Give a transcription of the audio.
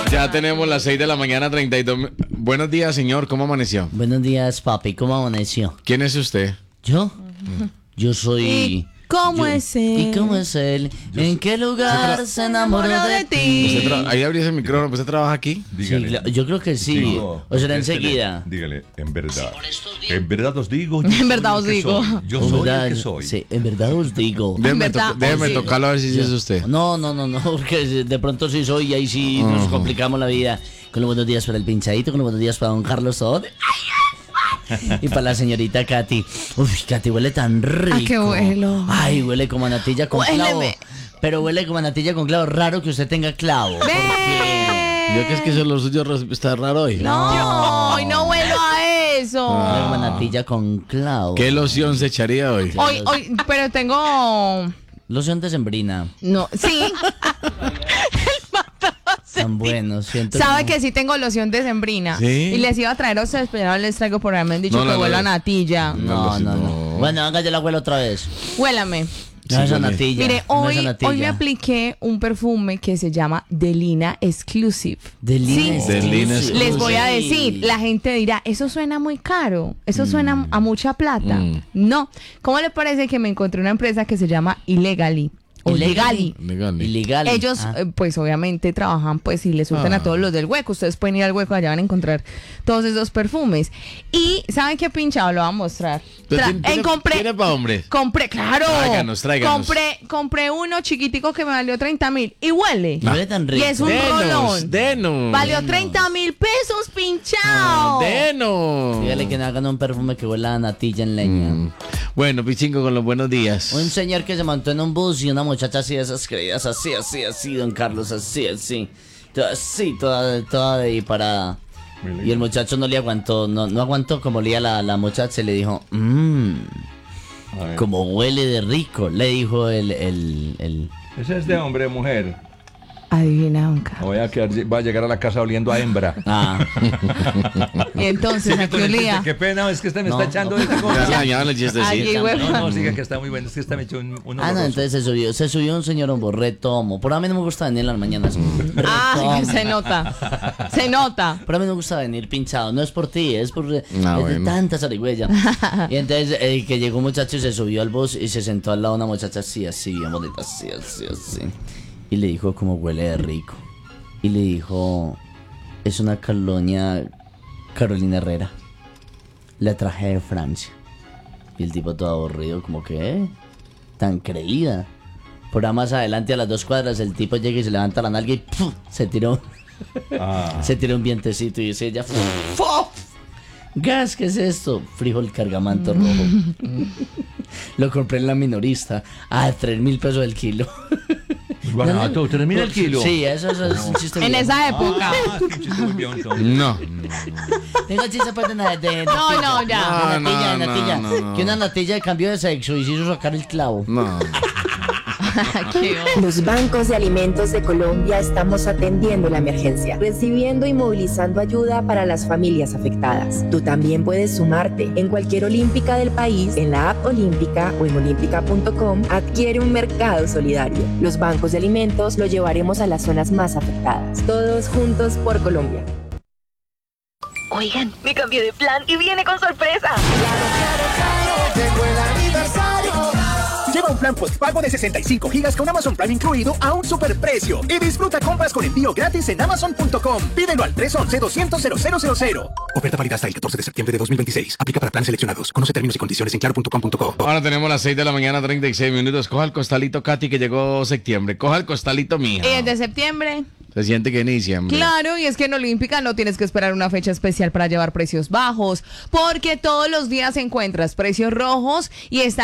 Ya tenemos las 6 de la mañana, 32. Buenos días, señor. ¿Cómo amaneció? Buenos días, papi. ¿Cómo amaneció? ¿Quién es usted? ¿Yo? Yo soy... ¿Y cómo es él? ¿Y cómo es él? ¿En qué lugar se enamoró de ti? Ahí abrís el micrófono. ¿Usted trabaja aquí? Dígale. Sí, yo creo que sí. Digo, O será contéstele, enseguida. Dígale, en verdad. En verdad os digo. En verdad os digo. Yo En soy verdad, el que soy. Sí, en verdad os digo. Déjeme sí. tocarlo a ver si es usted. No, porque de pronto sí soy y ahí sí nos complicamos la vida. Con los buenos días para el pinchadito, con los buenos días para don Carlos Todd. Y para la señorita Katy. Uy, Katy, huele tan rico. qué huelo. Ay, huele como a natilla con clavo. Huéleme. Pero huele como a natilla con clavo. Raro que usted tenga clavo. Yo que es que eso lo suyo está raro hoy. No, y no vuelo a eso. Huele como a natilla con clavo. ¿Qué loción se echaría hoy? Hoy, pero tengo... Loción de sembrina. No, sí. Tan buenos. Siento Sabe que sí tengo loción de sembrina. ¿Sí? Y les iba a traer a ustedes, pero no les traigo por ahí. Me han dicho No, que no, huelo no. a natilla. No. No. Bueno, venga, yo la huelo otra vez. Huélame. No, esa huele. natilla. Mire, no, esa hoy natilla. me apliqué un perfume que se llama Delina Exclusive. Delina Sí. Delina Exclusive. Les voy a Sí. decir, la gente dirá, eso suena muy caro, eso suena a mucha plata. No, ¿cómo le parece que me encontré una empresa que se llama Illegally? O Legali. Ilegal. Ellos, pues obviamente trabajan, pues, y le surten a todos los del hueco. Ustedes pueden ir al hueco, allá van a encontrar todos esos perfumes. Y, ¿saben qué pinchado? Lo voy a mostrar. ¿Tiene para hombres? Compré, claro. Tráiganos. Compré uno chiquitico que me valió 30,000 y huele. No huele tan rico. Y es un rolón. Denos. Valió 30,000 pesos pinchado. Denos. Dígale que no hagan un perfume que huela a natilla en leña. Bueno, Pichingo, con los buenos días. Un señor que se montó en un bus y una muchacha así de esas creídas, así, don Carlos, así. Toda de ahí parada. Y el muchacho no le aguantó, no aguantó como olía la muchacha y le dijo, A ver. como huele de rico, le dijo el Ese es de hombre o mujer. Adivina, don Carlos. Va a llegar a la casa oliendo a hembra. Y entonces, ¿a qué olía? Qué pena, es que usted me No, está echando no. esta Ya cosa. le dañaban el chistecito. Ay, güey. No, siga que está muy bueno, es que está me echó un no, oloroso. entonces se subió un señor un retomo. Por a mí no me gusta venir en las mañanas. Ah, Retomo. se nota. Pero a mí me gusta venir pinchado, no es por ti, es por es de bueno. tanta zarigüeya. Y entonces que llegó un muchacho y se subió al bus y se sentó al lado de una muchacha así, bien bonita, así. Y le dijo como huele de rico. Y le dijo, es una colonia Carolina Herrera. La traje de Francia. Y el tipo todo aburrido, como que, tan creída. Por ahí más adelante a las 2 cuadras el tipo llega y se levanta la nalga y ¡puf! Se tiró un vientecito y dice ella, ¡fuf! Gas, ¿qué es esto? Frijol cargamanto rojo. Lo compré en la minorista a 3,000 pesos el kilo. Barato, 3,000 el kilo. Sí, eso es un chiste En viejo. esa época. Es que un chiste muy bien, entonces. No. Tengo chiste pues de No, ya. de natilla. No. Que una natilla cambió de sexo y se hizo sacar el clavo. No. Los bancos de alimentos de Colombia estamos atendiendo la emergencia, recibiendo y movilizando ayuda para las familias afectadas. Tú también puedes sumarte. En cualquier olímpica del país, en la app Olímpica o en olímpica.com, adquiere un mercado solidario. Los bancos de alimentos lo llevaremos a las zonas más afectadas. Todos juntos por Colombia. Oigan, me cambié de plan y viene con sorpresa. Lleva un plan postpago de 65 gigas con Amazon Prime incluido a un superprecio y disfruta compras con envío gratis en Amazon.com. Pídelo al 311-200-0000. Oferta válida hasta el 14 de septiembre de 2026. Aplica para planes seleccionados. Conoce términos y condiciones en claro.com.co. Ahora tenemos las 6 de la mañana, 36 minutos. Coja el costalito, Katy, que llegó septiembre. Coja el costalito, mija. Y desde septiembre. Se siente que inicia, hombre. Claro, y es que en Olímpica no tienes que esperar una fecha especial para llevar precios bajos, porque todos los días encuentras precios rojos y está